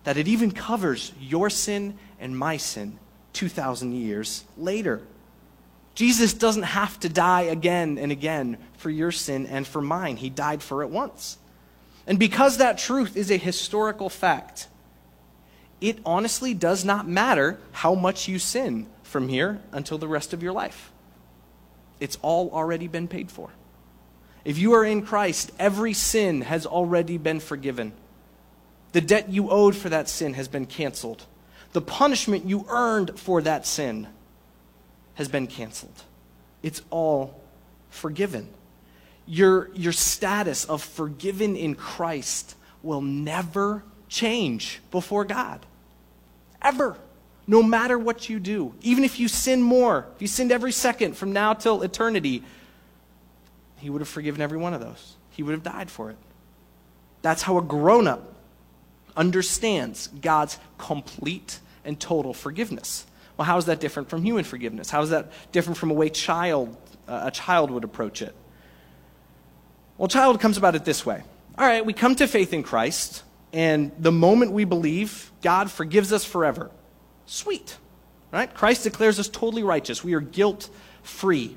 that it even covers your sin and my sin 2,000 years later. Jesus doesn't have to die again and again for your sin and for mine. He died for it once. And because that truth is a historical fact, it honestly does not matter how much you sin from here until the rest of your life. It's all already been paid for. If you are in Christ, every sin has already been forgiven. The debt you owed for that sin has been canceled. The punishment you earned for that sin has been canceled. It's all forgiven. Your status of forgiven in Christ will never change before God. Ever. No matter what you do. Even if you sin more, if you sinned every second from now till eternity, he would have forgiven every one of those. He would have died for it. That's how a grown-up understands God's complete and total forgiveness. Well, how is that different from human forgiveness? How is that different from a way a child would approach it? Well, a child comes about it this way. All right, we come to faith in Christ, and the moment we believe, God forgives us forever. Sweet, right? Christ declares us totally righteous. We are guilt-free.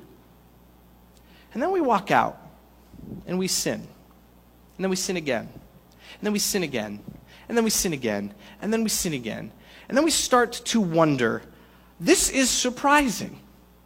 And then we walk out, and we sin. And then we sin again. And then we sin again. And then we sin again. And then we sin again. And then we start to wonder, this is surprising.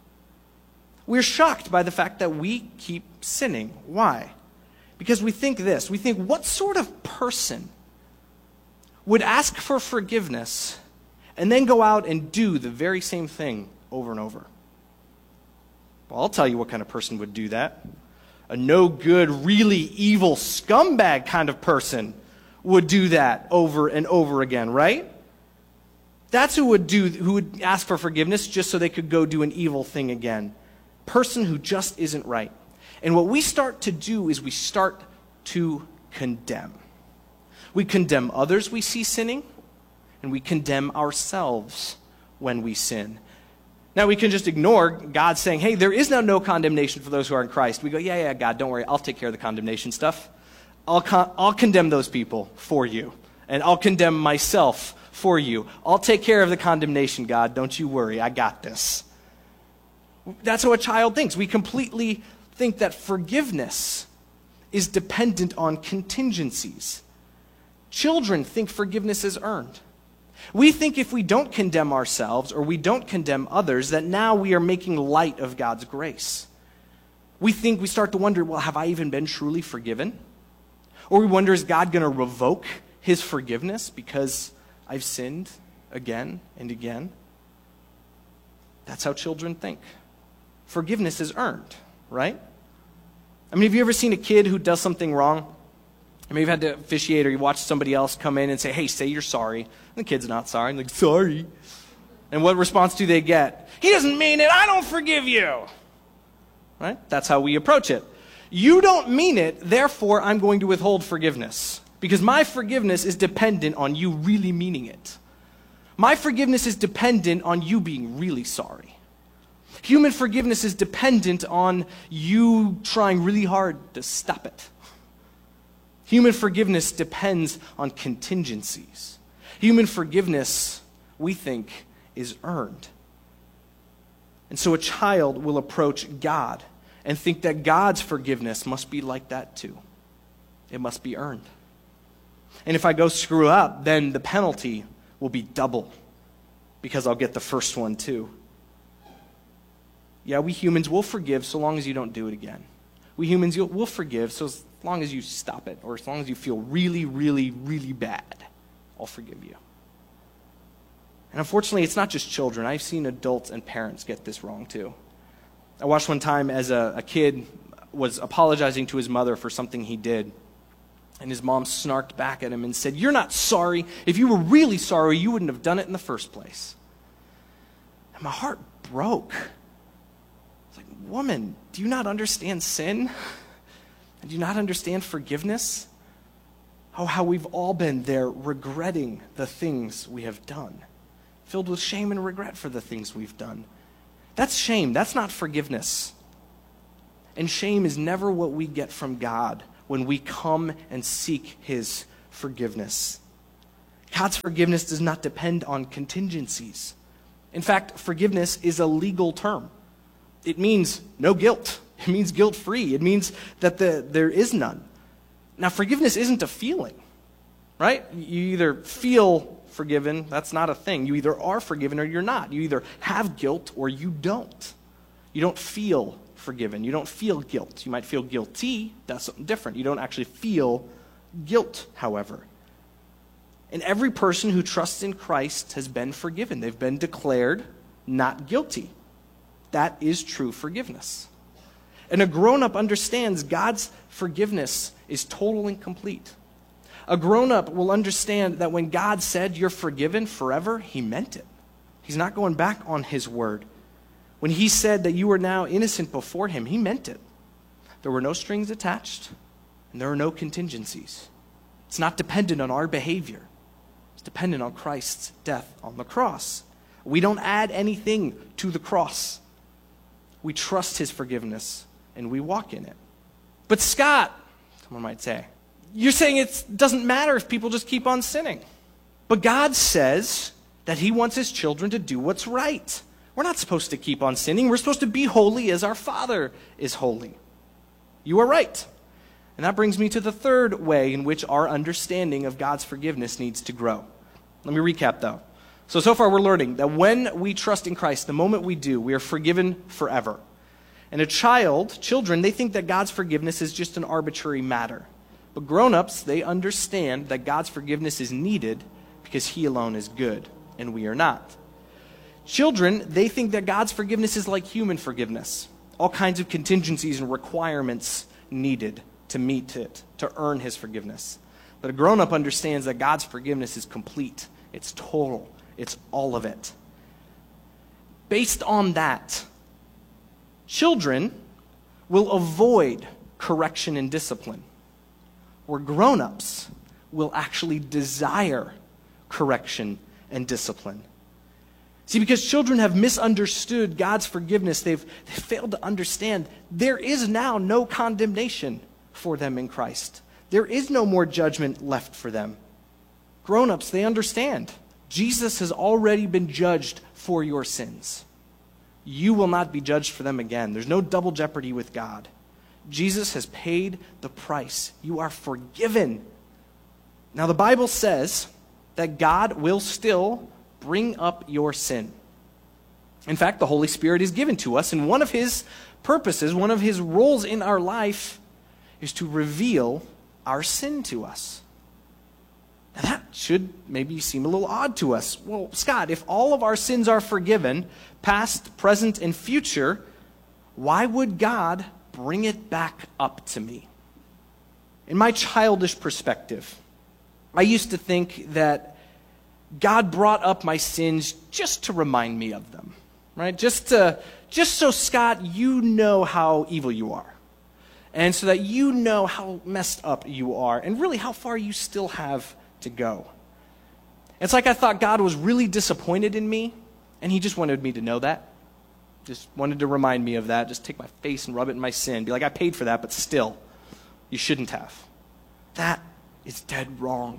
We're shocked by the fact that we keep sinning. Why? Because we think this. We think, what sort of person would ask for forgiveness and then go out and do the very same thing over and over? Well, I'll tell you what kind of person would do that. A no good, really evil scumbag kind of person would do that over and over again, right? That's who would ask for forgiveness just so they could go do an evil thing again. Person who just isn't right. And what we start to do is we start to condemn. We condemn others we see sinning, and we condemn ourselves when we sin. Now, we can just ignore God saying, hey, there is now no condemnation for those who are in Christ. We go, yeah, God, don't worry. I'll take care of the condemnation stuff. I'll condemn those people for you, and I'll condemn myself for you. I'll take care of the condemnation, God. Don't you worry. I got this. That's how a child thinks. We completely think that forgiveness is dependent on contingencies. Children think forgiveness is earned. We think if we don't condemn ourselves or we don't condemn others, that now we are making light of God's grace. We start to wonder, well, have I even been truly forgiven? Or we wonder, is God going to revoke his forgiveness because I've sinned again and again? That's how children think. Forgiveness is earned, right? I mean, have you ever seen a kid who does something wrong? I mean, you've had to officiate or you watch somebody else come in and say, hey, say you're sorry. And the kid's not sorry. I'm like, sorry. And what response do they get? He doesn't mean it. I don't forgive you. Right? That's how we approach it. You don't mean it, therefore I'm going to withhold forgiveness. Because my forgiveness is dependent on you really meaning it. My forgiveness is dependent on you being really sorry. Human forgiveness is dependent on you trying really hard to stop it. Human forgiveness depends on contingencies. Human forgiveness, we think, is earned. And so a child will approach God and think that God's forgiveness must be like that too. It must be earned. And if I go screw up, then the penalty will be double because I'll get the first one too. Yeah, we humans will forgive so long as you don't do it again. We humans will forgive so as long as you stop it, or as long as you feel really, really, really bad, I'll forgive you. And unfortunately, it's not just children. I've seen adults and parents get this wrong too. I watched one time as a kid was apologizing to his mother for something he did. And his mom snarked back at him and said, you're not sorry. If you were really sorry, you wouldn't have done it in the first place. And my heart broke. It's like, woman, do you not understand sin? And do you not understand forgiveness? Oh, how we've all been there regretting the things we have done. Filled with shame and regret for the things we've done. That's shame. That's not forgiveness. And shame is never what we get from God when we come and seek his forgiveness. God's forgiveness does not depend on contingencies. In fact, forgiveness is a legal term. It means no guilt. It means guilt-free. It means that there is none. Now, forgiveness isn't a feeling, right? You either feel forgiven, that's not a thing. You either are forgiven or you're not. You either have guilt or you don't. You don't feel forgiven. You don't feel guilt. You might feel guilty. That's something different. You don't actually feel guilt, however. And every person who trusts in Christ has been forgiven. They've been declared not guilty. That is true forgiveness. And a grown-up understands God's forgiveness is total and complete. A grown-up will understand that when God said you're forgiven forever, he meant it. He's not going back on his word. When he said that you are now innocent before him, he meant it. There were no strings attached, and there are no contingencies. It's not dependent on our behavior. It's dependent on Christ's death on the cross. We don't add anything to the cross. We trust his forgiveness, and we walk in it. But Scott, someone might say, you're saying it doesn't matter if people just keep on sinning. But God says that he wants his children to do what's right. We're not supposed to keep on sinning. We're supposed to be holy as our Father is holy. You are right. And that brings me to the third way in which our understanding of God's forgiveness needs to grow. Let me recap, though. So far we're learning that when we trust in Christ, the moment we do, we are forgiven forever. And children, they think that God's forgiveness is just an arbitrary matter. But grown-ups, they understand that God's forgiveness is needed because he alone is good, and we are not. Children, they think that God's forgiveness is like human forgiveness. All kinds of contingencies and requirements needed to meet it, to earn his forgiveness. But a grown-up understands that God's forgiveness is complete. It's total. It's all of it. Based on that, children will avoid correction and discipline, where grown-ups will actually desire correction and discipline. See, because children have misunderstood God's forgiveness, they've failed to understand there is now no condemnation for them in Christ. There is no more judgment left for them. Grown-ups, they understand. Jesus has already been judged for your sins. You will not be judged for them again. There's no double jeopardy with God. Jesus has paid the price. You are forgiven. Now, the Bible says that God will still bring up your sin. In fact, the Holy Spirit is given to us, and one of his purposes, one of his roles in our life is to reveal our sin to us. Now, that should maybe seem a little odd to us. Well, Scott, if all of our sins are forgiven, past, present, and future, why would God bring it back up to me? In my childish perspective, I used to think that God brought up my sins just to remind me of them, right? Just so, Scott, you know how evil you are. And so that you know how messed up you are, and really how far you still have to go. It's like I thought God was really disappointed in me, and he just wanted me to know that. Just wanted to remind me of that. Just take my face and rub it in my sin. Be like, I paid for that, but still, you shouldn't have. That is dead wrong.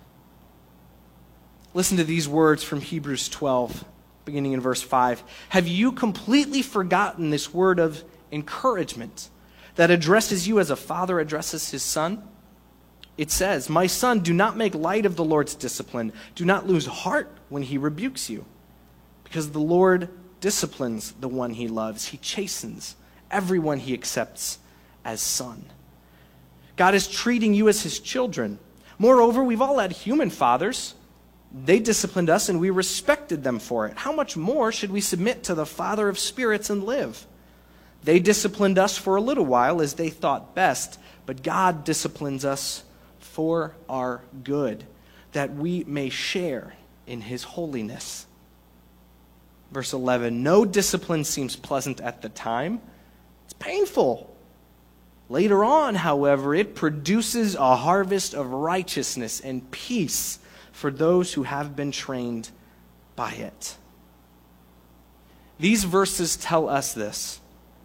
Listen to these words from Hebrews 12, beginning in verse 5. Have you completely forgotten this word of encouragement that addresses you as a father addresses his son? It says, my son, do not make light of the Lord's discipline. Do not lose heart when he rebukes you. Because the Lord disciplines the one he loves. He chastens everyone he accepts as son. God is treating you as his children. Moreover, we've all had human fathers. They disciplined us and we respected them for it. How much more should we submit to the Father of spirits and live? They disciplined us for a little while as they thought best, but God disciplines us for our good, that we may share in his holiness. Verse 11, no discipline seems pleasant at the time. It's painful. Later on, however, it produces a harvest of righteousness and peace for those who have been trained by it. These verses tell us this.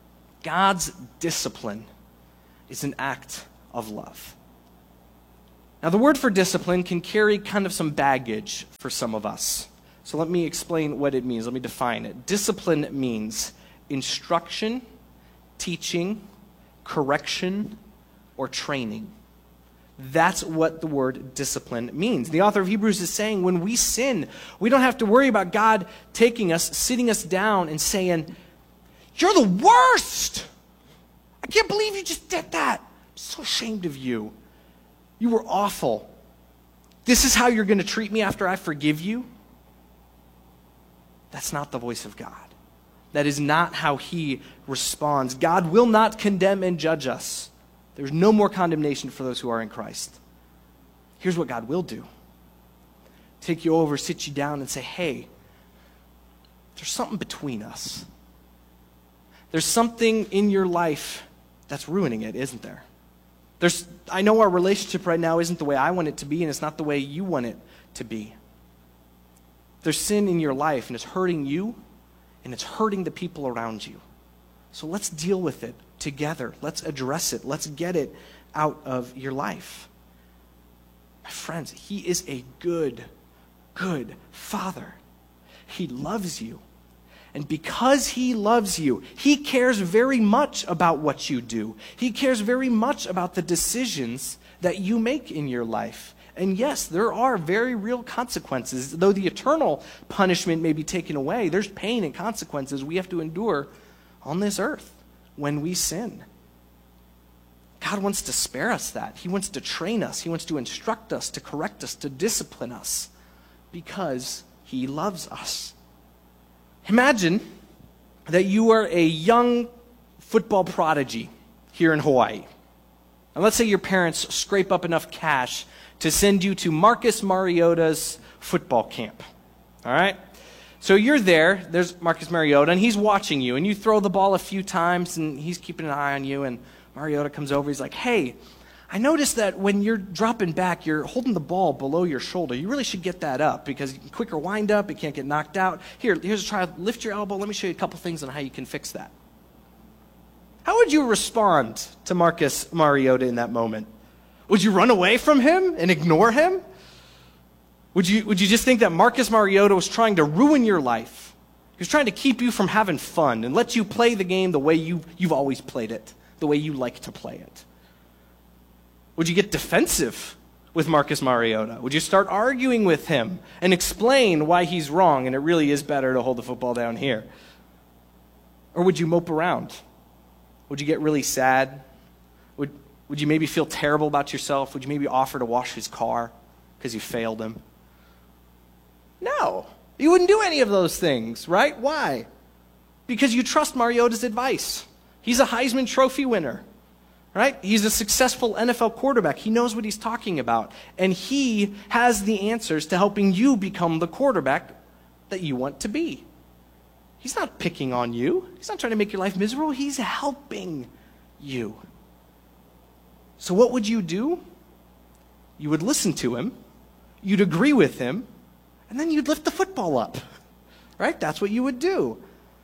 God's discipline is an act of love. Now, the word for discipline can carry kind of some baggage for some of us. So let me explain what it means. Let me define it. Discipline means instruction, teaching, correction, or training. That's what the word discipline means. The author of Hebrews is saying when we sin, we don't have to worry about God taking us, sitting us down and saying, "You're the worst! I can't believe you just did that. I'm so ashamed of you. You were awful. This is how you're going to treat me after I forgive you?" That's not the voice of God. That is not how he responds. God will not condemn and judge us. There's no more condemnation for those who are in Christ. Here's what God will do. Take you over, sit you down, and say, "Hey, there's something between us. There's something in your life that's ruining it, isn't there? I know our relationship right now isn't the way I want it to be, and it's not the way you want it to be. There's sin in your life, and it's hurting you, and it's hurting the people around you. So let's deal with it together. Let's address it. Let's get it out of your life." My friends, he is a good, good Father. He loves you. And because he loves you, he cares very much about what you do. He cares very much about the decisions that you make in your life. And yes, there are very real consequences. Though the eternal punishment may be taken away, there's pain and consequences we have to endure on this earth when we sin. God wants to spare us that. He wants to train us. He wants to instruct us, to correct us, to discipline us because he loves us. Imagine that you are a young football prodigy here in Hawaii. And let's say your parents scrape up enough cash to send you to Marcus Mariota's football camp. All right? So you're there. There's Marcus Mariota, and he's watching you. And you throw the ball a few times, and he's keeping an eye on you. And Mariota comes over. He's like, "Hey, I noticed that when you're dropping back, you're holding the ball below your shoulder. You really should get that up because quicker wind up, it can't get knocked out. Here's a try. Lift your elbow. Let me show you a couple things on how you can fix that." How would you respond to Marcus Mariota in that moment? Would you run away from him and ignore him? Would you just think that Marcus Mariota was trying to ruin your life? He was trying to keep you from having fun and let you play the game the way you've always played it, the way you like to play it. Would you get defensive with Marcus Mariota? Would you start arguing with him and explain why he's wrong and it really is better to hold the football down here? Or would you mope around? Would you get really sad? Would you maybe feel terrible about yourself? Would you maybe offer to wash his car because you failed him? No. You wouldn't do any of those things, right? Why? Because you trust Mariota's advice. He's a Heisman Trophy winner. Right? He's a successful NFL quarterback. He knows what he's talking about. And he has the answers to helping you become the quarterback that you want to be. He's not picking on you. He's not trying to make your life miserable. He's helping you. So what would you do? You would listen to him. You'd agree with him. And then you'd lift the football up. Right? That's what you would do.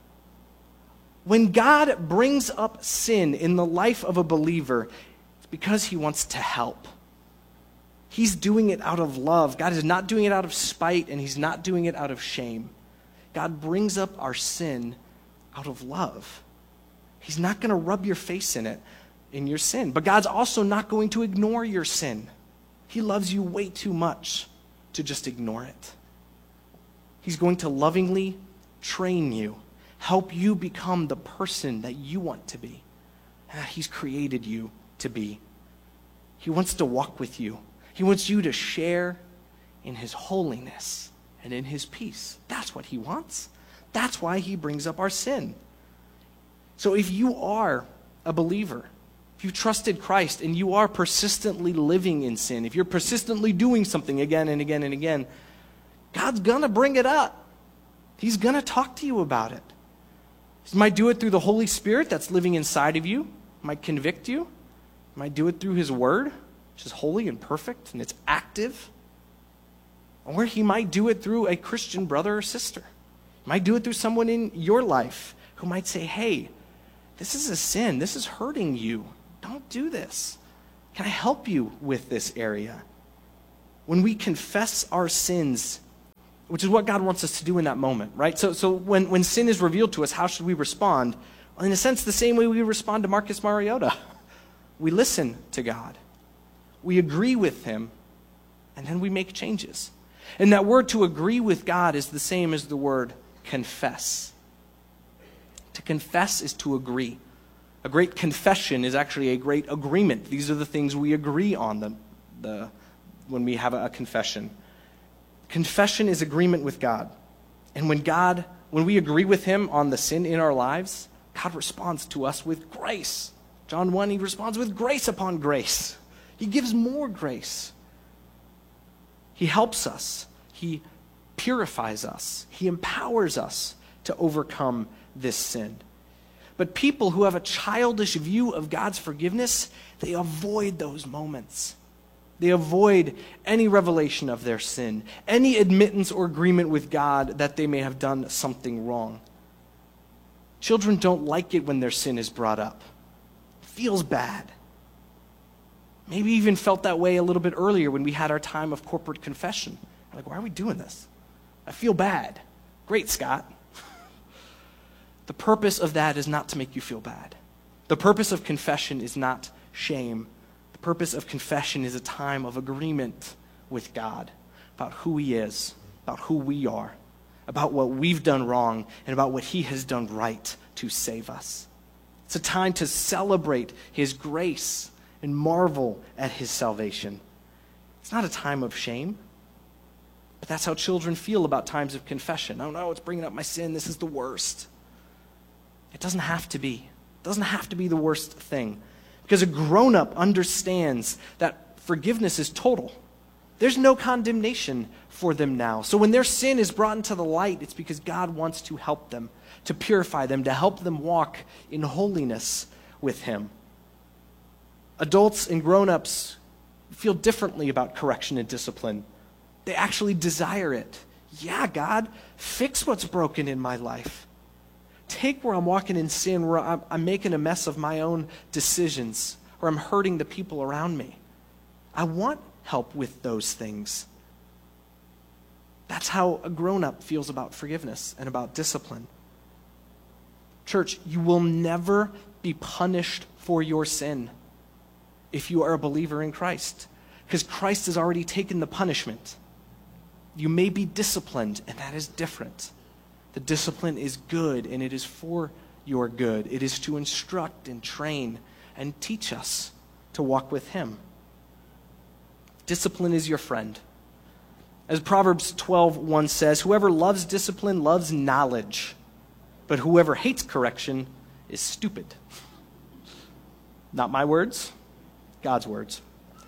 When God brings up sin in the life of a believer, it's because he wants to help. He's doing it out of love. God is not doing it out of spite, and he's not doing it out of shame. God brings up our sin out of love. He's not going to rub your face in it, in your sin. But God's also not going to ignore your sin. He loves you way too much to just ignore it. He's going to lovingly train you, help you become the person that you want to be and that he's created you to be. He wants to walk with you. He wants you to share in his holiness and in his peace. That's what he wants. That's why he brings up our sin. So if you are a believer, if you've trusted Christ and you are persistently living in sin, if you're persistently doing something again and again and again, God's going to bring it up. He's going to talk to you about it. He might do it through the Holy Spirit that's living inside of you. He might convict you. He might do it through his word, which is holy and perfect, and it's active. Or he might do it through a Christian brother or sister. He might do it through someone in your life who might say, "Hey, this is a sin. This is hurting you. Don't do this. Can I help you with this area?" when we confess our sins, which is what God wants us to do in that moment, right? So when sin is revealed to us, how should we respond? Well, in a sense, the same way we respond to Marcus Mariota. We listen to God. We agree with him, and then we make changes. And that word to agree with God is the same as the word confess. To confess is to agree. A great confession is actually a great agreement. These are the things we agree on when we have a confession. Confession is agreement with God. And when we agree with him on the sin in our lives, God responds to us with grace. John 1, he responds with grace upon grace. He gives more grace. He helps us. He purifies us. He empowers us to overcome this sin. But people who have a childish view of God's forgiveness, they avoid those moments. They avoid any revelation of their sin, any admittance or agreement with God that they may have done something wrong. Children don't like it when their sin is brought up. It feels bad. Maybe even felt that way a little bit earlier when we had our time of corporate confession. Like, why are we doing this? I feel bad. Great, Scott. The purpose of that is not to make you feel bad. The purpose of confession is not shame. The purpose of confession is a time of agreement with God about who he is, about who we are, about what we've done wrong, and about what he has done right to save us. It's a time to celebrate his grace and marvel at his salvation. It's not a time of shame, but that's how children feel about times of confession. Oh no, it's bringing up my sin. This is the worst. It doesn't have to be. It doesn't have to be the worst thing. Because a grown-up understands that forgiveness is total. There's no condemnation for them now. So when their sin is brought into the light, it's because God wants to help them, to purify them, to help them walk in holiness with him. Adults and grown-ups feel differently about correction and discipline. They actually desire it. Yeah, God, fix what's broken in my life. Take where I'm walking in sin, where I'm making a mess of my own decisions, or I'm hurting the people around me. I want help with those things. That's how a grown-up feels about forgiveness and about discipline. Church, you will never be punished for your sin if you are a believer in Christ, because Christ has already taken the punishment. You may be disciplined, and that is different. The discipline is good, and it is for your good. It is to instruct and train and teach us to walk with him. Discipline is your friend. As Proverbs 12:1 says, whoever loves discipline loves knowledge, but whoever hates correction is stupid. Not my words, God's words.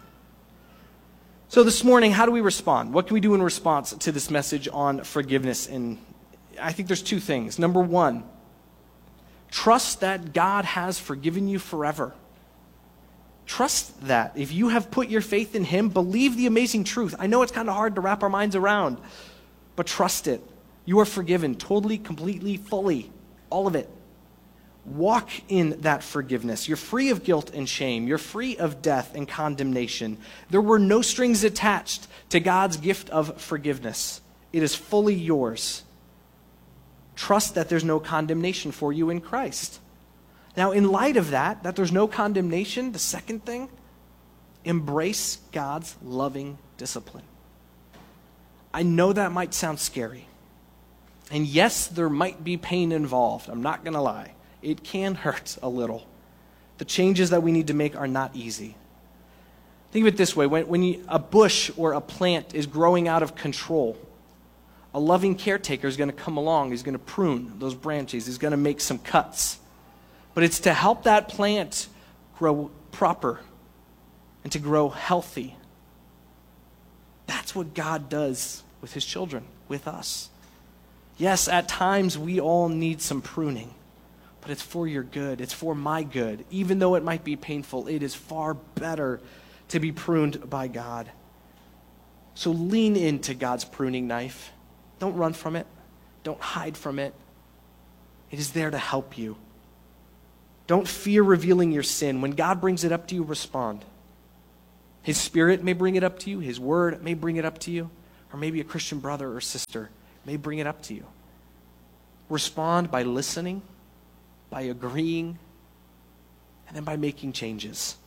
So this morning, how do we respond? What can we do in response to this message on forgiveness? And I think there's two things. Number one, trust that God has forgiven you forever. Trust that. If you have put your faith in him, believe the amazing truth. I know it's kind of hard to wrap our minds around, but trust it. You are forgiven totally, completely, fully, all of it. Walk in that forgiveness. You're free of guilt and shame. You're free of death and condemnation. There were no strings attached to God's gift of forgiveness. It is fully yours. Trust that there's no condemnation for you in Christ. Now, in light of that there's no condemnation, the second thing, embrace God's loving discipline. I know that might sound scary. And yes, there might be pain involved. I'm not going to lie. It can hurt a little. The changes that we need to make are not easy. Think of it this way. When a bush or a plant is growing out of control, a loving caretaker is going to come along. He's going to prune those branches. He's going to make some cuts. But it's to help that plant grow proper and to grow healthy. That's what God does with his children, with us. Yes, at times we all need some pruning, but it's for your good. It's for my good. Even though it might be painful, it is far better to be pruned by God. So lean into God's pruning knife. Don't run from it. Don't hide from it. It is there to help you. Don't fear revealing your sin. When God brings it up to you, respond. His Spirit may bring it up to you. His Word may bring it up to you. Or maybe a Christian brother or sister may bring it up to you. Respond by listening, by agreeing, and then by making changes.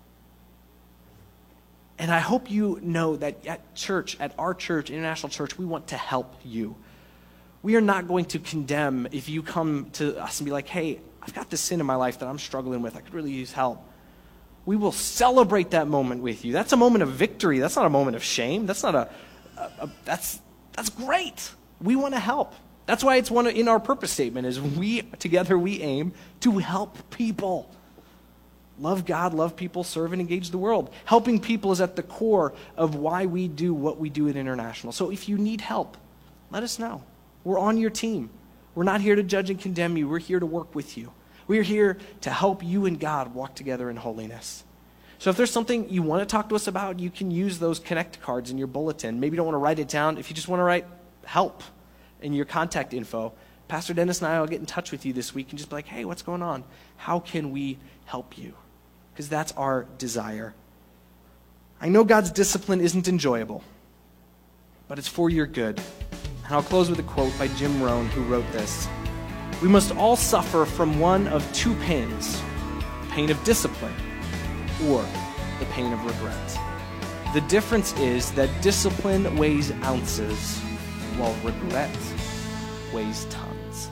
And I hope you know that at church, at our church, International Church, we want to help you. We are not going to condemn if you come to us and be like, hey, I've got this sin in my life that I'm struggling with. I could really use help. We will celebrate that moment with you. That's a moment of victory. That's not a moment of shame. That's not that's great. We want to help. That's why it's one in our purpose statement is together we aim to help people. Love God, love people, serve and engage the world. Helping people is at the core of why we do what we do at International. So if you need help, let us know. We're on your team. We're not here to judge and condemn you. We're here to work with you. We're here to help you and God walk together in holiness. So if there's something you want to talk to us about, you can use those connect cards in your bulletin. Maybe you don't want to write it down. If you just want to write help in your contact info, Pastor Dennis and I will get in touch with you this week and just be like, hey, what's going on? How can we help you? Because that's our desire. I know God's discipline isn't enjoyable, but it's for your good. And I'll close with a quote by Jim Rohn, who wrote this. We must all suffer from one of two pains, the pain of discipline or the pain of regret. The difference is that discipline weighs ounces, while regret weighs tons.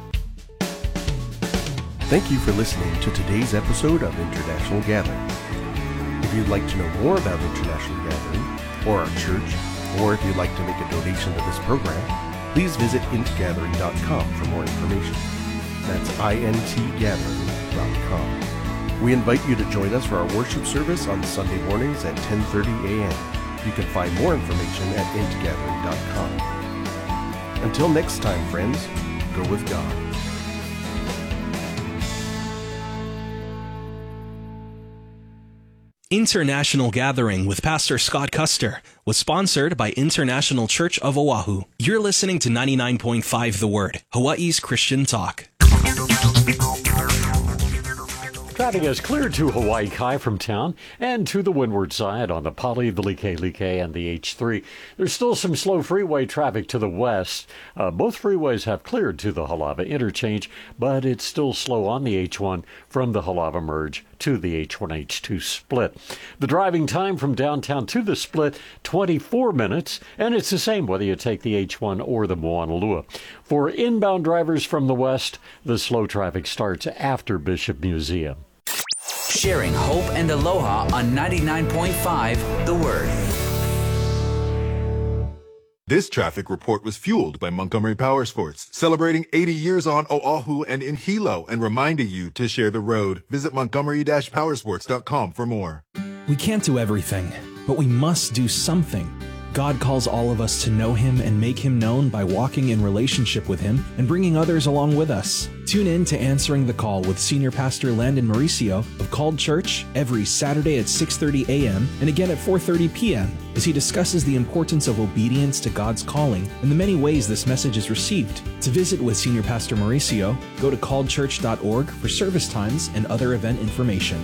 Thank you for listening to today's episode of International Gathering. If you'd like to know more about International Gathering or our church, or if you'd like to make a donation to this program, please visit intgathering.com for more information. That's intgathering.com. We invite you to join us for our worship service on Sunday mornings at 10:30 a.m. You can find more information at intgathering.com. Until next time, friends, go with God. International Gathering with Pastor Scott Custer was sponsored by International Church of Oahu. You're listening to 99.5 The Word, Hawaii's Christian talk. Traffic is cleared to Hawaii Kai from town and to the windward side on the Pali, the Like, and the H3. There's still some slow freeway traffic to the west. Both freeways have cleared to the Halava interchange, but it's still slow on the H1 from the Halava merge to the H1-H2 split. The driving time from downtown to the split, 24 minutes, and it's the same whether you take the H1 or the Moanalua. For inbound drivers from the west, the slow traffic starts after Bishop Museum. Sharing hope and aloha on 99.5 The Word. This traffic report was fueled by Montgomery Power Sports, celebrating 80 years on Oahu and in Hilo and reminding you to share the road. Visit montgomery-powersports.com for more. We can't do everything, but we must do something. God calls all of us to know Him and make Him known by walking in relationship with Him and bringing others along with us. Tune in to Answering the Call with Senior Pastor Landon Mauricio of Called Church every Saturday at 6:30 a.m. and again at 4:30 p.m. as he discusses the importance of obedience to God's calling and the many ways this message is received. To visit with Senior Pastor Mauricio, go to calledchurch.org for service times and other event information.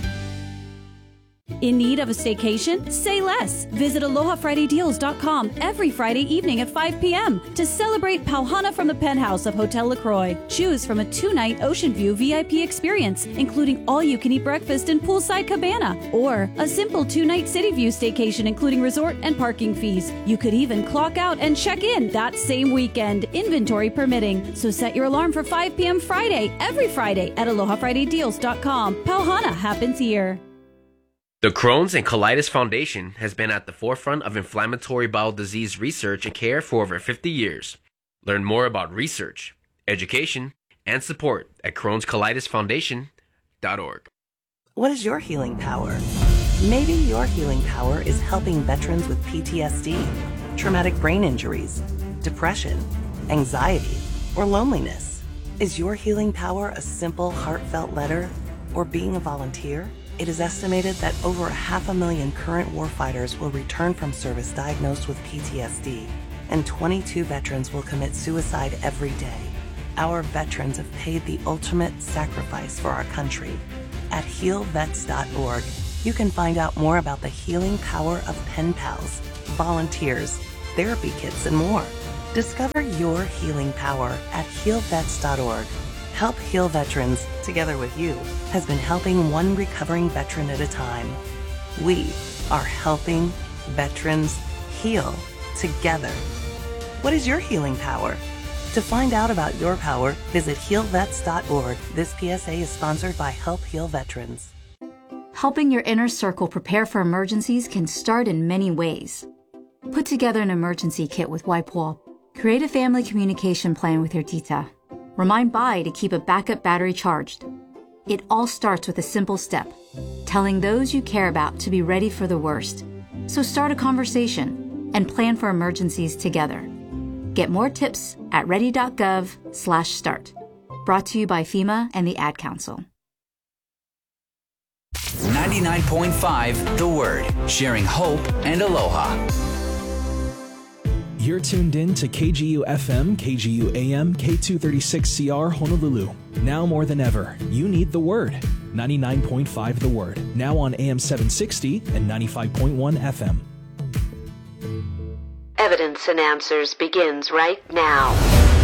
In need of a staycation? Say less. Visit AlohaFridayDeals.com every Friday evening at 5 p.m. to celebrate Pauhana from the penthouse of Hotel LaCroix. Choose from a 2-night Ocean View VIP experience, including all-you-can-eat breakfast and poolside cabana, or a simple 2-night City View staycation, including resort and parking fees. You could even clock out and check in that same weekend, inventory permitting. So set your alarm for 5 p.m. Friday, every Friday at AlohaFridayDeals.com. Pauhana happens here. The Crohn's and Colitis Foundation has been at the forefront of inflammatory bowel disease research and care for over 50 years. Learn more about research, education, and support at Crohn'sColitisFoundation.org. What is your healing power? Maybe your healing power is helping veterans with PTSD, traumatic brain injuries, depression, anxiety, or loneliness. Is your healing power a simple, heartfelt letter or being a volunteer? It is estimated that over 500,000 current warfighters will return from service diagnosed with PTSD, and 22 veterans will commit suicide every day. Our veterans have paid the ultimate sacrifice for our country. At healvets.org, You can find out more about the healing power of pen pals, volunteers, therapy kits, and more. Discover your healing power at healvets.org. Help Heal Veterans, together with you, has been helping one recovering veteran at a time. We are helping veterans heal together. What is your healing power? To find out about your power, visit healvets.org. This PSA is sponsored by Help Heal Veterans. Helping your inner circle prepare for emergencies can start in many ways. Put together an emergency kit with Wipewall. Create a family communication plan with your tita. Remind Bai to keep a backup battery charged. It all starts with a simple step, telling those you care about to be ready for the worst. So start a conversation and plan for emergencies together. Get more tips at ready.gov/start. Brought to you by FEMA and the Ad Council. 99.5 The Word, sharing hope and aloha. You're tuned in to KGU FM, KGU AM, K236CR Honolulu. Now more than ever, you need the Word. 99.5 The Word, now on AM 760 and 95.1 FM. Evidence and Answers begins right now.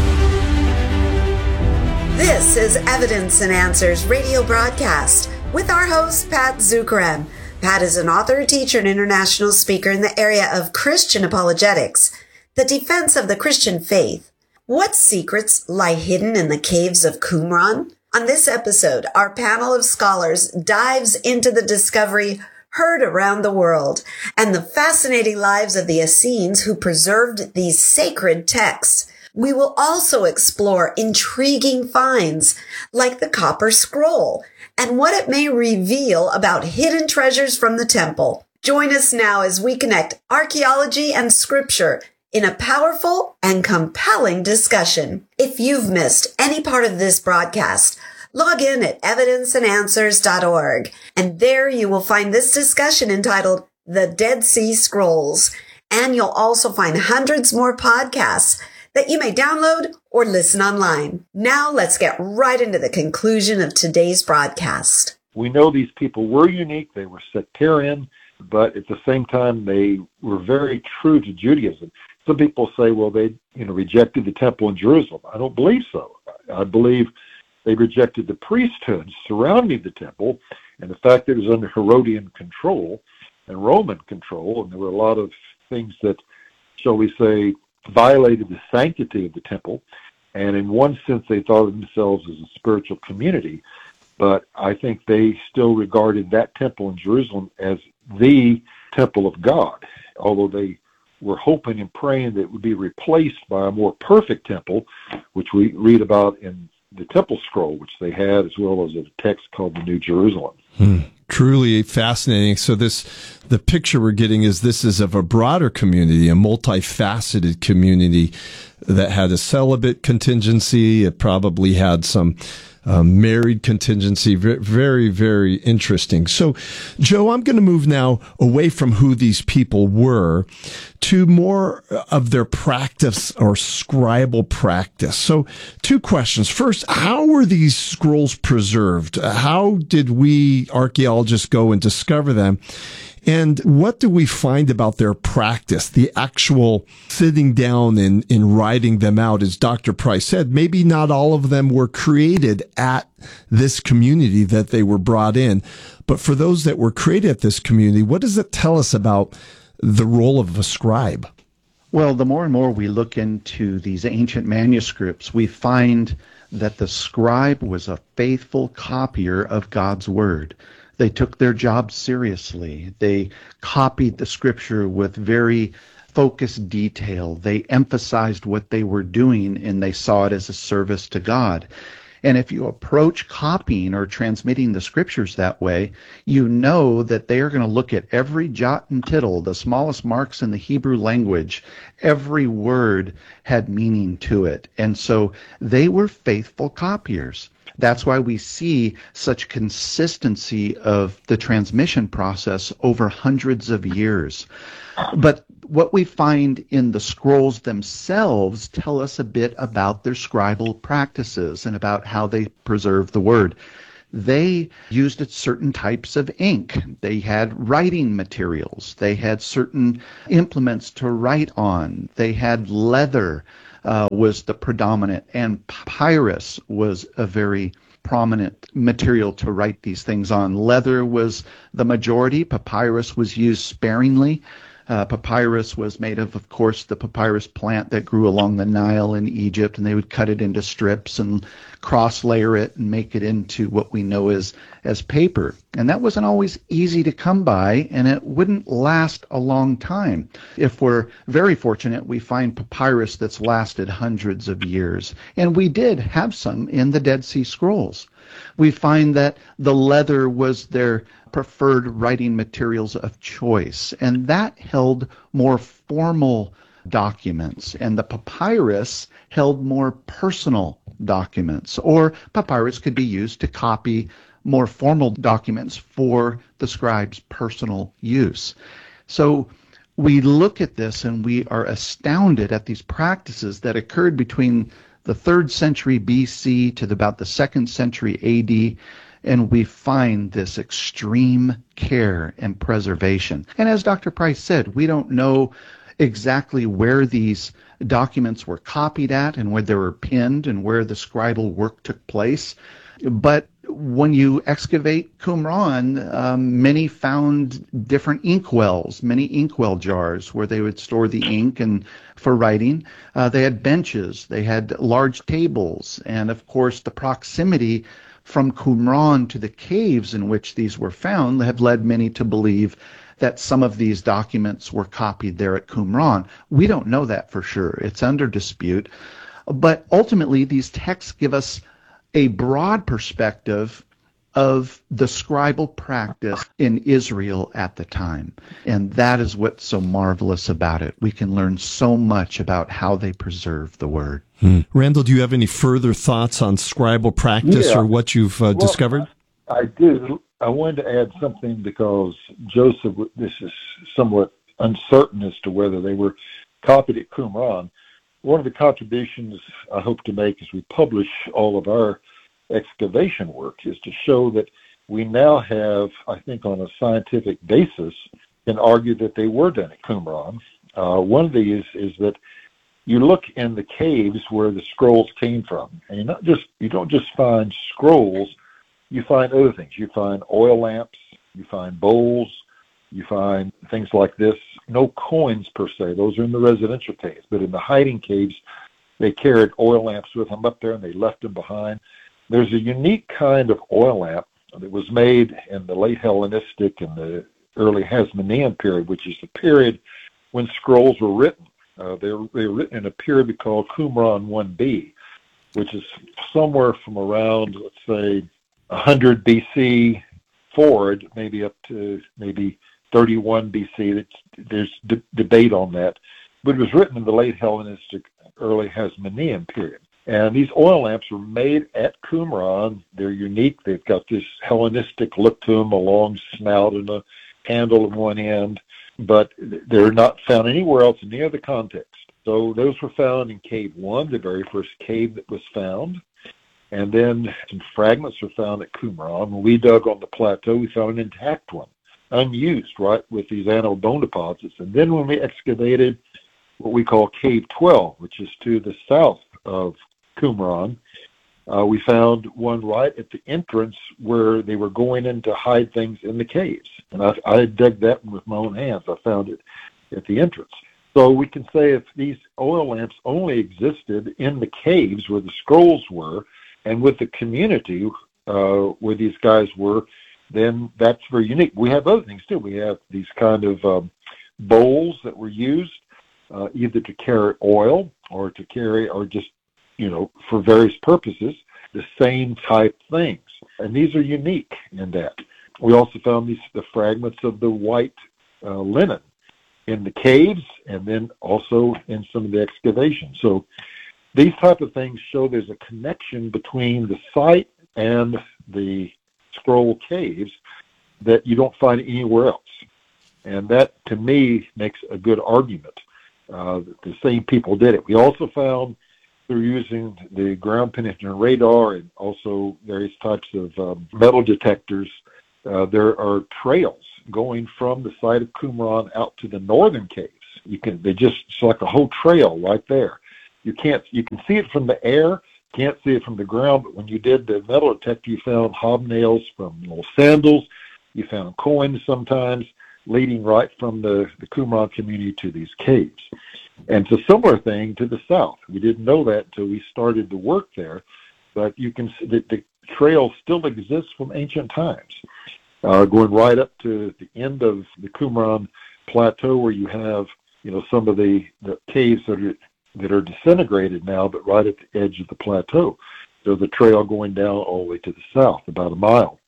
This is Evidence and Answers radio broadcast with our host, Pat Zukeran. Pat is an author, teacher, and international speaker in the area of Christian apologetics, the defense of the Christian faith. What secrets lie hidden in the caves of Qumran? On this episode, our panel of scholars dives into the discovery heard around the world and the fascinating lives of the Essenes who preserved these sacred texts. We will also explore intriguing finds like the Copper Scroll and what it may reveal about hidden treasures from the temple. Join us now as we connect archaeology and scripture in a powerful and compelling discussion. If you've missed any part of this broadcast, log in at evidenceandanswers.org, and there you will find this discussion entitled The Dead Sea Scrolls, and you'll also find hundreds more podcasts that you may download or listen online. Now let's get right into the conclusion of today's broadcast. We know these people were unique, they were sectarian, but at the same time they were very true to Judaism. Some people say, well, they rejected the temple in Jerusalem. I don't believe so. I believe they rejected the priesthood surrounding the temple and the fact that it was under Herodian control and Roman control, and there were a lot of things that, shall we say, violated the sanctity of the temple. And in one sense, they thought of themselves as a spiritual community, but I think they still regarded that temple in Jerusalem as the temple of God, although they were hoping and praying that it would be replaced by a more perfect temple, which we read about in the Temple Scroll, which they had, as well as a text called the New Jerusalem. Truly fascinating. So the picture we're getting is this is of a broader community, a multifaceted community that had a celibate contingency. It probably had some married contingency. Very, very interesting. So, Joe, I'm going to move now away from who these people were to more of their practice or scribal practice. So, two questions. First, how were these scrolls preserved? How did we archaeologists go and discover them? And what do we find about their practice, the actual sitting down and writing them out? As Dr. Price said, maybe not all of them were created at this community that they were brought in. But for those that were created at this community, what does it tell us about the role of a scribe? Well, the more and more we look into these ancient manuscripts, we find that the scribe was a faithful copier of God's word. They took their job seriously. They copied the scripture with very focused detail. They emphasized what they were doing, and they saw it as a service to God. And if you approach copying or transmitting the scriptures that way, you know that they are going to look at every jot and tittle, the smallest marks in the Hebrew language. Every word had meaning to it. And so they were faithful copiers. That's why we see such consistency of the transmission process over hundreds of years. But what we find in the scrolls themselves tell us a bit about their scribal practices and about how they preserve the word. they used certain types of ink. They had writing materials. They had certain implements to write on. They had leather was the predominant, and papyrus was a very prominent material to write these things on. Leather was the majority. Papyrus was used sparingly. Papyrus was made of course, the papyrus plant that grew along the Nile in Egypt, and they would cut it into strips and cross-layer it and make it into what we know as paper. And that wasn't always easy to come by, and it wouldn't last a long time. If we're very fortunate, we find papyrus that's lasted hundreds of years. And we did have some in the Dead Sea Scrolls. We find that the leather was their preferred writing materials of choice, and that held more formal documents, and the papyrus held more personal documents, or papyrus could be used to copy more formal documents for the scribe's personal use. So we look at this and we are astounded at these practices that occurred between the 3rd century BC to about the 2nd century AD, and we find this extreme care and preservation. And as Dr. Price said, we don't know exactly where these documents were copied at and where they were pinned and where the scribal work took place. But when you excavate Qumran, many found different inkwells, many inkwell jars where they would store the ink and for writing. They had benches, they had large tables, and of course the proximity from Qumran to the caves in which these were found have led many to believe that some of these documents were copied there at Qumran. We don't know that for sure. It's under dispute. But ultimately, these texts give us a broad perspective of the scribal practice in Israel at the time. And that is what's so marvelous about it. We can learn so much about how they preserve the word. Randall, do you have any further thoughts on scribal practice or what you've discovered? I do. I wanted to add something because Joseph, this is somewhat uncertain as to whether they were copied at Qumran. One of the contributions I hope to make as we publish all of our excavation work is to show that we now have, I think on a scientific basis, can argue that they were done at Qumran. One of these is that you look in the caves where the scrolls came from, and you don't just find scrolls, you find other things. You find oil lamps, you find bowls, you find things like this. No coins per se, those are in the residential caves, but in the hiding caves, they carried oil lamps with them up there and they left them behind. There's a unique kind of oil lamp that was made in the late Hellenistic and the early Hasmonean period, which is the period when scrolls were written. They were written in a period we call Qumran 1B, which is somewhere from around, let's say, 100 BC forward, maybe up to maybe 31 BC. There's debate on that. But it was written in the late Hellenistic, early Hasmonean period. And these oil lamps were made at Qumran. They're unique. They've got this Hellenistic look to them, a long snout and a handle at one end. But they're not found anywhere else in any other context. So those were found in Cave 1, the very first cave that was found. And then some fragments were found at Qumran. When we dug on the plateau, we found an intact one, unused, right, with these animal bone deposits. And then when we excavated what we call Cave 12, which is to the south of Qumran, we found one right at the entrance where they were going in to hide things in the caves. And I dug that one with my own hands. I found it at the entrance. So we can say if these oil lamps only existed in the caves where the scrolls were and with the community where these guys were, then that's very unique. We have other things too. We have these kind of bowls that were used either to carry oil or to carry, or just, for various purposes, the same type things. And these are unique in that. We also found the fragments of the white linen in the caves and then also in some of the excavations. So these type of things show there's a connection between the site and the scroll caves that you don't find anywhere else. And that, to me, makes a good argument that the same people did it. We also found through using the ground penetrating radar and also various types of metal detectors, there are trails going from the site of Qumran out to the northern caves. It's like a whole trail right there. You can see it from the air, can't see it from the ground, but when you did the metal detector, you found hobnails from little sandals, you found coins sometimes, leading right from the Qumran community to these caves. And it's a similar thing to the south. We didn't know that until we started the work there, but you can see that the trail still exists from ancient times, going right up to the end of the Qumran plateau where you have, some of the caves that are disintegrated now, but right at the edge of the plateau. So the trail going down all the way to the south, about a mile.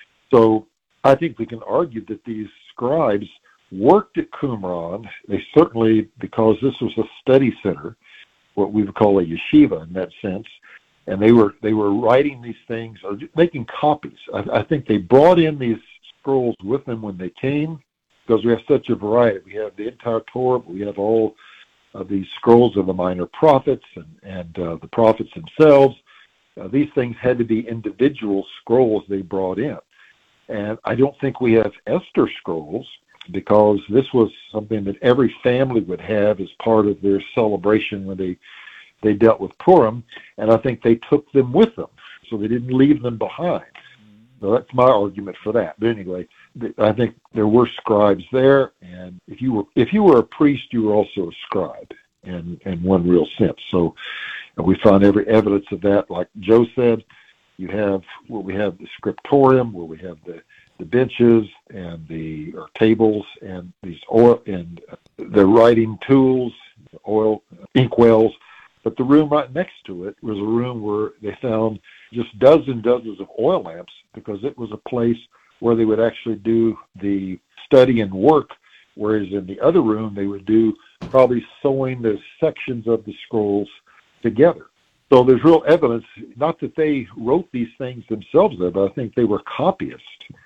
So I think we can argue that these scribes worked at Qumran. They certainly, because this was a study center, what we would call a yeshiva in that sense, and they were writing these things, or making copies. I think they brought in these scrolls with them when they came, because we have such a variety. We have the entire Torah, but we have all of these scrolls of the minor prophets and the prophets themselves. These things had to be individual scrolls they brought in. And I don't think we have Esther scrolls, because this was something that every family would have as part of their celebration when they dealt with Purim, and I think they took them with them, so they didn't leave them behind. So that's my argument for that. But anyway, I think there were scribes there, and if you were a priest, you were also a scribe in one real sense. So we find every evidence of that. Like Joe said, we have the scriptorium, where we have the benches and the tables and these oil and the writing tools, oil inkwells. But the room right next to it was a room where they found just dozens of oil lamps, because it was a place where they would actually do the study and work, whereas in the other room they would do probably sewing the sections of the scrolls together. So there's real evidence, not that they wrote these things themselves there, but I think they were copyists.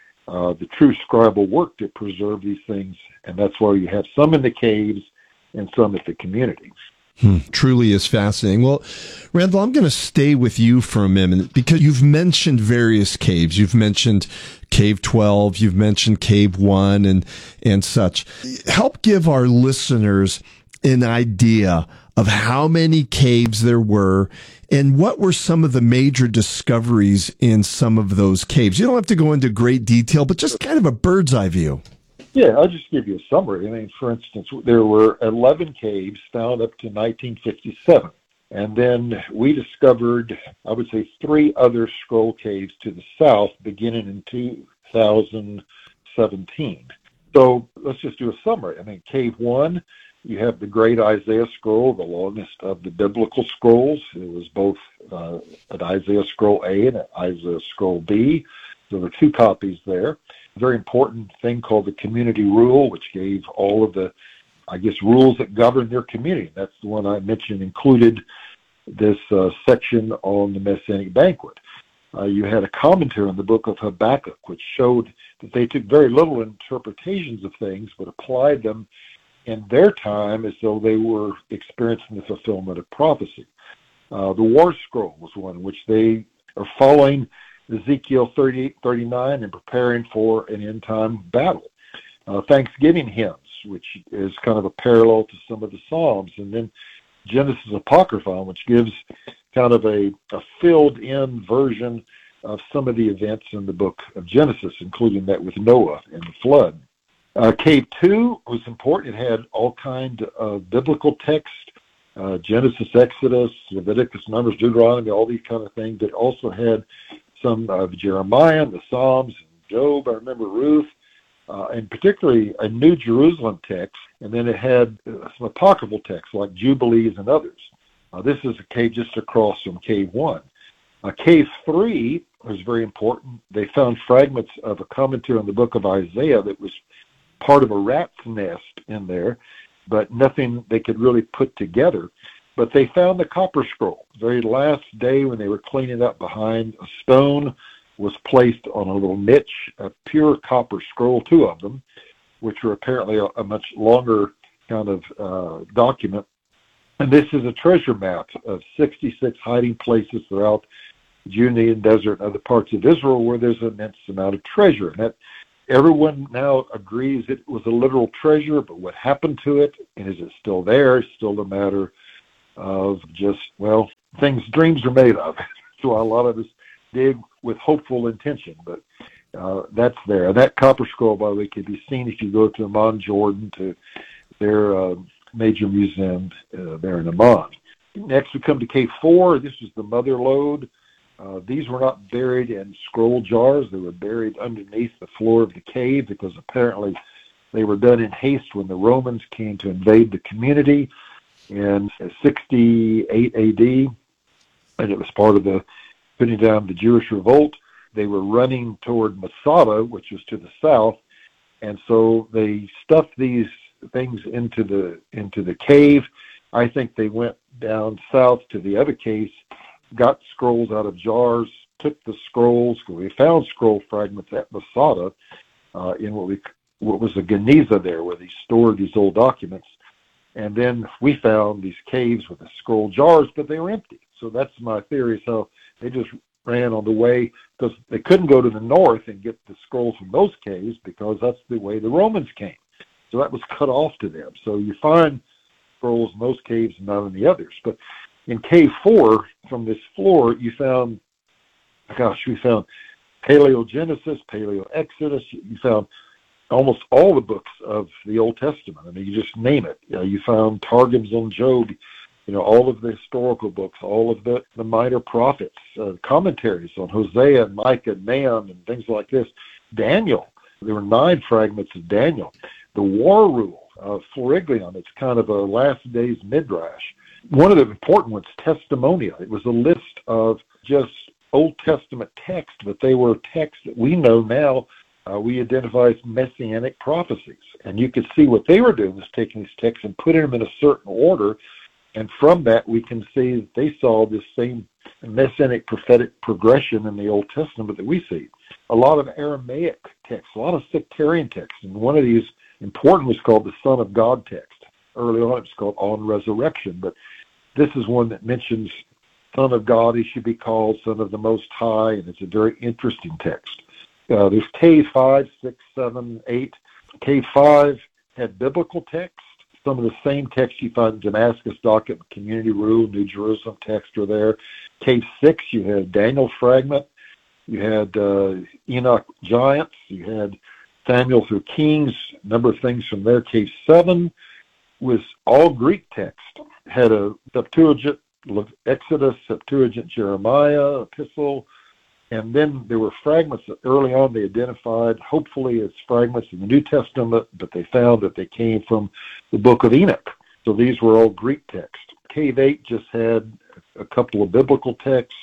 The true scribal work to preserve these things, and that's why you have some in the caves and some at the community. Truly is fascinating. Well, Randall, I'm going to stay with you for a minute, because you've mentioned various caves. You've mentioned Cave 12, you've mentioned Cave 1 and such. Help give our listeners an idea of how many caves there were and what were some of the major discoveries in some of those caves. You don't have to go into great detail, but just kind of a bird's eye view. Yeah, I'll just give you a summary. I mean, for instance, there were 11 caves found up to 1957. And then we discovered, I would say, 3 other scroll caves to the south beginning in 2017. So let's just do a summary. I mean, Cave 1, you have the Great Isaiah Scroll, the longest of the biblical scrolls. It was both an Isaiah Scroll A and an Isaiah Scroll B. So there are 2 copies there. A very important thing called the Community Rule, which gave all of the, rules that govern their community. That's the one I mentioned included this section on the Messianic banquet. You had a commentary on the book of Habakkuk, which showed that they took very little interpretations of things, but applied them in their time as though they were experiencing the fulfillment of prophecy. The War Scroll was one in which they are following Ezekiel 38-39 and preparing for an end-time battle. Thanksgiving hymns, which is kind of a parallel to some of the Psalms, and then Genesis Apocryphon, which gives kind of a filled-in version of some of the events in the book of Genesis, including that with Noah and the flood. Cave 2 was important. It had all kinds of biblical text, Genesis, Exodus, Leviticus, Numbers, Deuteronomy, all these kind of things. It also had some of Jeremiah, the Psalms, Job, I remember Ruth, and particularly a New Jerusalem text. And then it had some apocryphal texts like Jubilees and others. This is a cave just across from Cave 1. Cave 3 was very important. They found fragments of a commentary on the book of Isaiah that was part of a rat's nest in there, but nothing they could really put together. But they found the copper scroll. The very last day when they were cleaning up behind, a stone was placed on a little niche, a pure copper scroll, 2 of them, which were apparently a much longer kind of document. And this is a treasure map of 66 hiding places throughout the Judean desert and other parts of Israel where there's an immense amount of treasure. And that everyone now agrees it was a literal treasure, but what happened to it, and is it still there, is still a matter of just, well, things dreams are made of. That's why a lot of us dig with hopeful intention, but that's there. That copper scroll, by the way, can be seen if you go to Amman, Jordan, to their major museum there in Amman. Next we come to Cave 4. This is the mother lode. These were not buried in scroll jars. They were buried underneath the floor of the cave because apparently they were done in haste when the Romans came to invade the community in 68 AD, and it was part of the putting down the Jewish revolt. They were running toward Masada, which was to the south, and so they stuffed these things into the cave. I think they went down south to the other caves, got scrolls out of jars, took the scrolls. We found scroll fragments at Masada in what was a Geniza there, where they stored these old documents. And then we found these caves with the scroll jars, but they were empty. So that's my theory. So they just ran on the way, because they couldn't go to the north and get the scrolls from those caves because that's the way the Romans came. So that was cut off to them. So you find scrolls in those caves and not in the others. But in Cave 4, from this floor, we found Paleogenesis, Paleo-Exodus. You found almost all the books of the Old Testament. I mean, you just name it. You found Targums on Job, all of the historical books, all of the minor prophets, commentaries on Hosea and Micah and Nahum and things like this. Daniel, there were 9 fragments of Daniel. The War Rule of Floriglion, it's kind of a last days midrash. One of the important ones, Testimonia. It was a list of just Old Testament texts, but they were texts that we know now we identify as messianic prophecies. And you could see what they were doing was taking these texts and putting them in a certain order. And from that, we can see that they saw this same messianic prophetic progression in the Old Testament that we see. A lot of Aramaic texts, a lot of sectarian texts. And one of these important was called the Son of God text. Early on, it's called On Resurrection. But this is one that mentions Son of God, he should be called Son of the Most High. And it's a very interesting text. There's Cave 5, 6, 7, 8. Cave 5 had biblical text. Some of the same texts you find in Damascus document, Community Rule, New Jerusalem text are there. Cave 6, you had Daniel fragment. You had Enoch giants. You had Samuel through Kings, a number of things from there. Cave 7 was all Greek text. Had a Septuagint, Exodus, Septuagint, Jeremiah, Epistle. And then there were fragments that early on they identified, hopefully as fragments in the New Testament, but they found that they came from the book of Enoch. So these were all Greek text. Cave 8 just had a couple of biblical texts,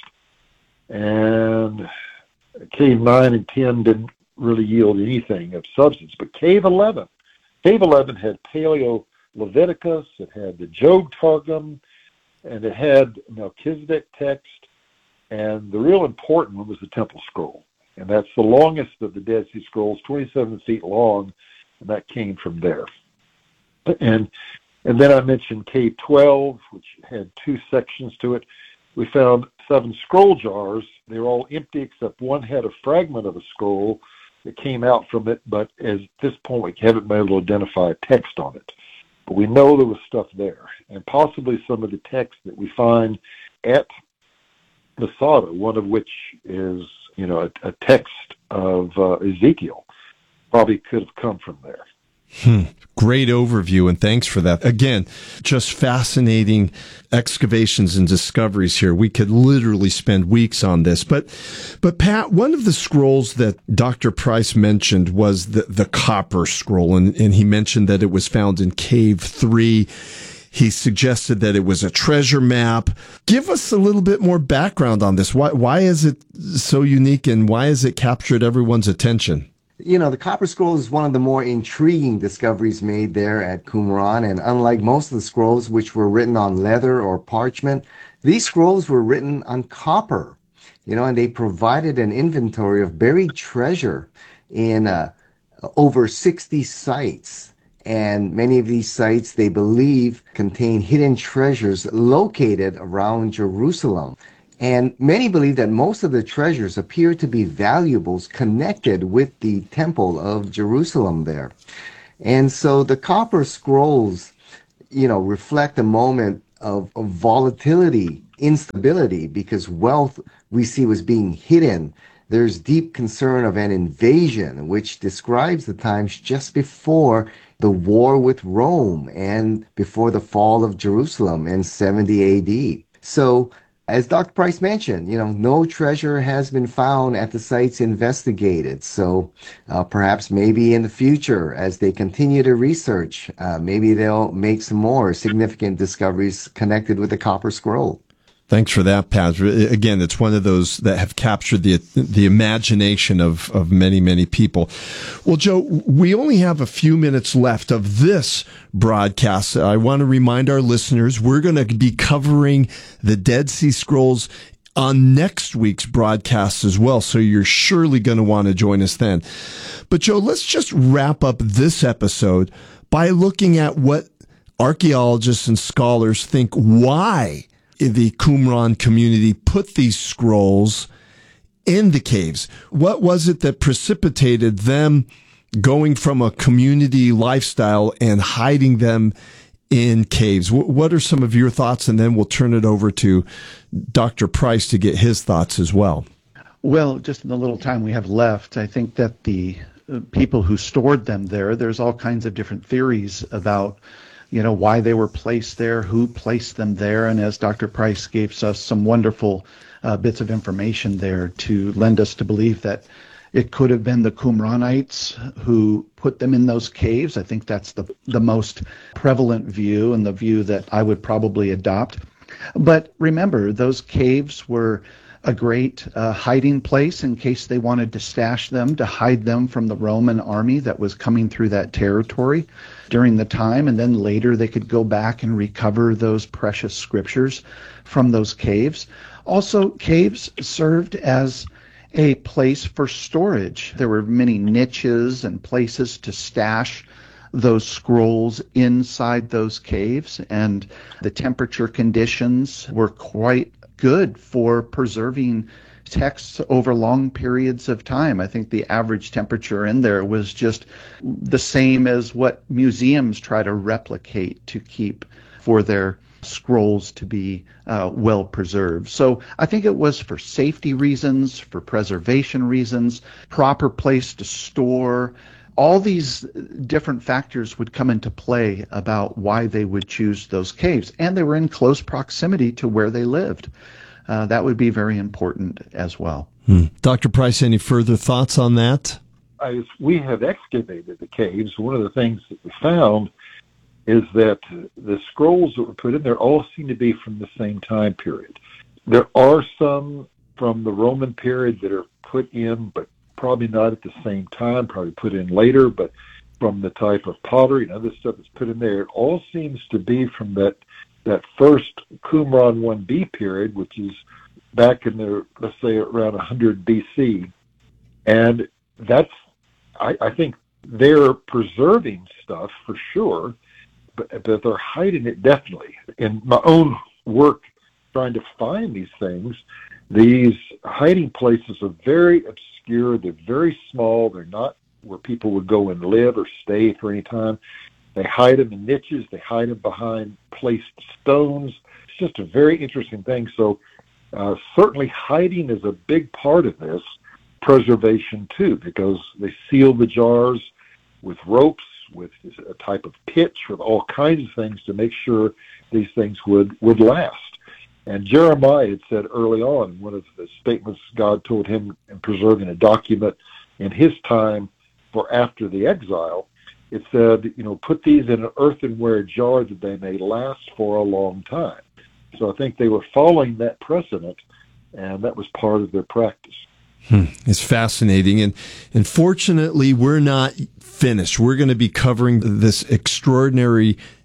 and Cave 9 and 10 didn't really yield anything of substance. But Cave 11 had Paleo-Leviticus, it had the Job Targum, and it had Melchizedek text. And the real important one was the Temple Scroll. And that's the longest of the Dead Sea Scrolls, 27 feet long, and that came from there. And then I mentioned Cave 12, which had 2 sections to it. We found 7 scroll jars. They were all empty except one had a fragment of a scroll that came out from it, but at this point we haven't been able to identify a text on it. But we know there was stuff there, and possibly some of the text that we find at Masada, one of which is, a text of Ezekiel, probably could have come from there. Great overview, and thanks for that. Again, just fascinating excavations and discoveries here. We could literally spend weeks on this. But Pat, one of the scrolls that Dr. Price mentioned was the copper scroll, and he mentioned that it was found in Cave 3. He suggested that it was a treasure map. Give us a little bit more background on this. Why is it so unique, and why has it captured everyone's attention? The copper scroll is one of the more intriguing discoveries made there at Qumran, and unlike most of the scrolls which were written on leather or parchment, these scrolls were written on copper, and they provided an inventory of buried treasure in over 60 sites And many of these sites, they believe, contain hidden treasures located around Jerusalem. And many believe that most of the treasures appear to be valuables connected with the Temple of Jerusalem there. And so the copper scrolls, reflect a moment of volatility, instability, because wealth we see was being hidden. There's deep concern of an invasion, which describes the times just before the war with Rome and before the fall of Jerusalem in 70 AD. So, as Dr. Price mentioned, no treasure has been found at the sites investigated. So perhaps maybe in the future, as they continue to research, maybe they'll make some more significant discoveries connected with the Copper Scroll. Thanks for that, Pat. Again, it's one of those that have captured the imagination of many, many people. Well, Joe, we only have a few minutes left of this broadcast. I want to remind our listeners, we're going to be covering the Dead Sea Scrolls on next week's broadcast as well, so you're surely going to want to join us then. But, Joe, let's just wrap up this episode by looking at what archaeologists and scholars think why the Qumran community put these scrolls in the caves. What was it that precipitated them going from a community lifestyle and hiding them in caves? What are some of your thoughts? And then we'll turn it over to Dr. Price to get his thoughts as well. Well, just in the little time we have left, I think that the people who stored them there's all kinds of different theories about why they were placed there, who placed them there. And as Dr. Price gave us some wonderful bits of information there to lend us to believe that it could have been the Qumranites who put them in those caves. I think that's the most prevalent view and the view that I would probably adopt. But remember, those caves were a great hiding place in case they wanted to stash them, to hide them from the Roman army that was coming through that territory during the time. And then later they could go back and recover those precious scriptures from those caves. Also, caves served as a place for storage. There were many niches and places to stash those scrolls inside those caves, and the temperature conditions were quite good for preserving texts over long periods of time. I think the average temperature in there was just the same as what museums try to replicate to keep for their scrolls to be well preserved. So I think it was for safety reasons, for preservation reasons, proper place to store. All these different factors would come into play about why they would choose those caves. And they were in close proximity to where they lived. That would be very important as well. Dr. Price, any further thoughts on that? As we have excavated the caves, one of the things that we found is that the scrolls that were put in there all seem to be from the same time period. There are some from the Roman period that are put in, but probably not at the same time, probably put in later, but from the type of pottery and other stuff that's put in there, it all seems to be from that first Qumran 1B period, which is back in the, let's say, around 100 BC. And that's, I think they're preserving stuff for sure, but they're hiding it definitely. In my own work trying to find these things, these hiding places are very obscure. They're very small. They're not where people would go and live or stay for any time. They hide them in niches. They hide them behind placed stones. It's just a very interesting thing. So certainly hiding is a big part of this preservation too, because they seal the jars with ropes, with a type of pitch, with all kinds of things to make sure these things would last. And Jeremiah had said early on, one of the statements God told him in preserving a document in his time for after the exile, it said, put these in an earthenware jar that they may last for a long time. So I think they were following that precedent, and that was part of their practice. It's fascinating. And fortunately, we're not finished. We're going to be covering this extraordinary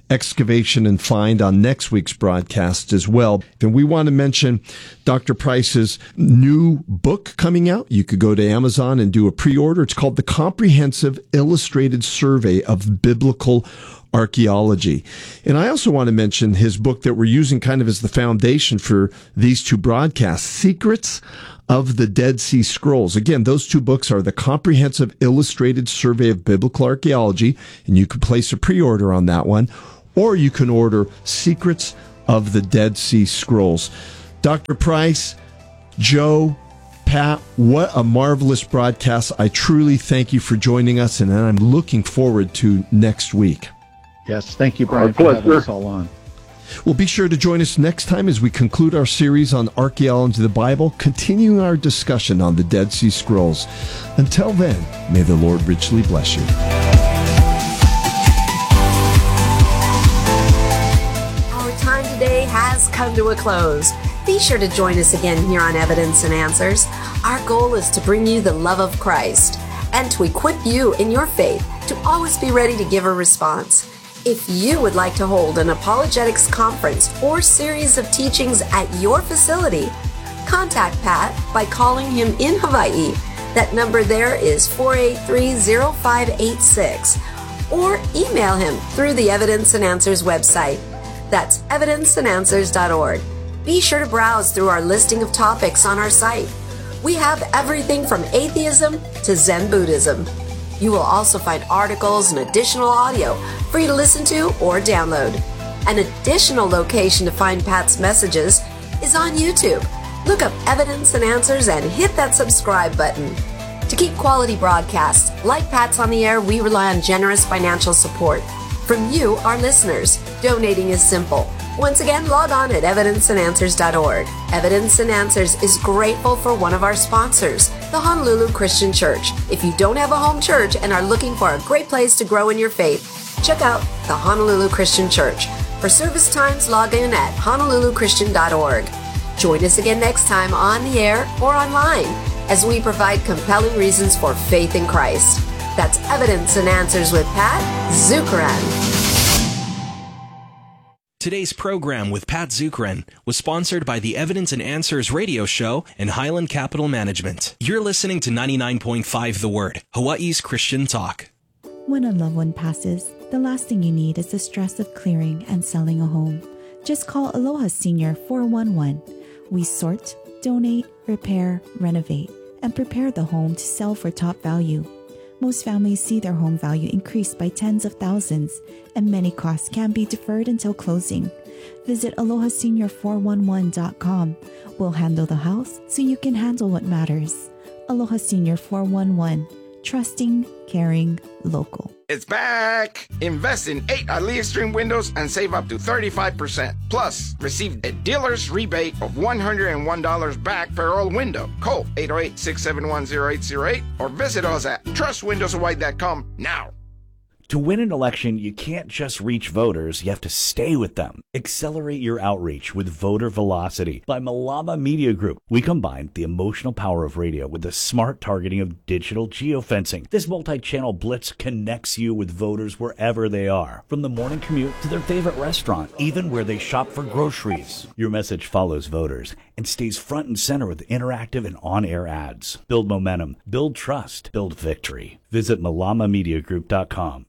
excavation and find on next week's broadcast as well. And we want to mention Dr. Price's new book coming out. You could go to Amazon and do a pre-order. It's called The Comprehensive Illustrated Survey of Biblical Archaeology. And I also want to mention his book that we're using kind of as the foundation for these two broadcasts, Secrets of the Dead Sea Scrolls. Again, those two books are The Comprehensive Illustrated Survey of Biblical Archaeology, and you can place a pre-order on that one, or you can order Secrets of the Dead Sea Scrolls. Dr. Price, Joe, Pat, what a marvelous broadcast. I truly thank you for joining us, and I'm looking forward to next week. Yes, thank you, Brian, for having us all on. Well, be sure to join us next time as we conclude our series on archaeology of the Bible, continuing our discussion on the Dead Sea Scrolls. Until then, may the Lord richly bless you. Our time today has come to a close. Be sure to join us again here on Evidence and Answers. Our goal is to bring you the love of Christ and to equip you in your faith to always be ready to give a response. If you would like to hold an apologetics conference or series of teachings at your facility, contact Pat by calling him in Hawaii. That number there is 483-0586, or email him through the Evidence and Answers website. That's evidenceandanswers.org. Be sure to browse through our listing of topics on our site. We have everything from atheism to Zen Buddhism. You will also find articles and additional audio for you to listen to or download. An additional location to find Pat's messages is on YouTube. Look up Evidence and Answers and hit that subscribe button. To keep quality broadcasts like Pat's on the air, we rely on generous financial support from you, our listeners. Donating is simple. Once again, log on at evidenceandanswers.org. Evidence and Answers is grateful for one of our sponsors, the Honolulu Christian Church. If you don't have a home church and are looking for a great place to grow in your faith, check out the Honolulu Christian Church. For service times, log in at honoluluchristian.org. Join us again next time on the air or online as we provide compelling reasons for faith in Christ. That's Evidence and Answers with Pat Zukeran. Today's program with Pat Zukeran was sponsored by the Evidence and Answers radio show and Highland Capital Management. You're listening to 99.5 The Word, Hawaii's Christian talk. When a loved one passes, the last thing you need is the stress of clearing and selling a home. Just call Aloha Senior 411. We sort, donate, repair, renovate, and prepare the home to sell for top value. Most families see their home value increase by tens of thousands, and many costs can be deferred until closing. Visit AlohaSenior411.com. We'll handle the house so you can handle what matters. Aloha Senior 411. Trusting, caring, local. It's back! Invest in 8 Aliyah Stream windows and save up to 35%. Plus, receive a dealer's rebate of $101 back per all window. Call 808-671-0808 or visit us at trustwindowshawaii.com now. To win an election, you can't just reach voters, you have to stay with them. Accelerate your outreach with Voter Velocity by Malama Media Group. We combine the emotional power of radio with the smart targeting of digital geofencing. This multi-channel blitz connects you with voters wherever they are, from the morning commute to their favorite restaurant, even where they shop for groceries. Your message follows voters and stays front and center with interactive and on-air ads. Build momentum, build trust, build victory. Visit malamamediagroup.com.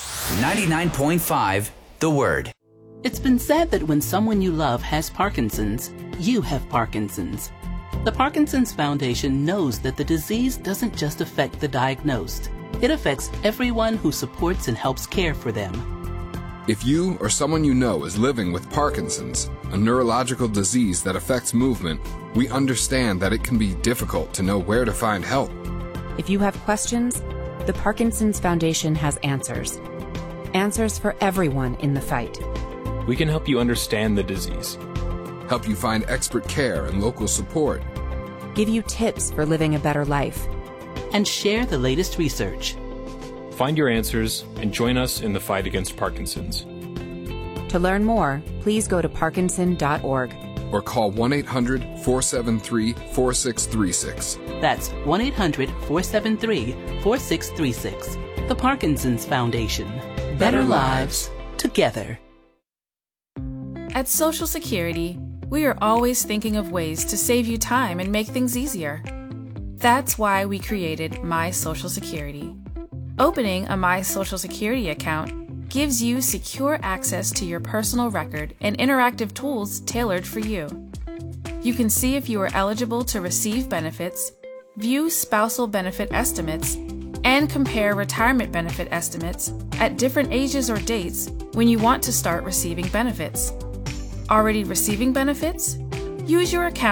99.5 The Word. It's been said that when someone you love has Parkinson's, you have Parkinson's. The Parkinson's Foundation knows that the disease doesn't just affect the diagnosed. It affects everyone who supports and helps care for them. If you or someone you know is living with Parkinson's, a neurological disease that affects movement, we understand that it can be difficult to know where to find help. If you have questions, the Parkinson's Foundation has answers. Answers for everyone in the fight. We can help you understand the disease, help you find expert care and local support, give you tips for living a better life, and share the latest research. Find your answers and join us in the fight against Parkinson's. To learn more, please go to parkinson.org or call 1-800-473-4636. That's 1-800-473-4636. The Parkinson's Foundation. Better lives together. At Social Security, we are always thinking of ways to save you time and make things easier. That's why we created My Social Security. Opening a My Social Security account gives you secure access to your personal record and interactive tools tailored for you. You can see if you are eligible to receive benefits, view spousal benefit estimates, and compare retirement benefit estimates at different ages or dates when you want to start receiving benefits. Already receiving benefits? Use your account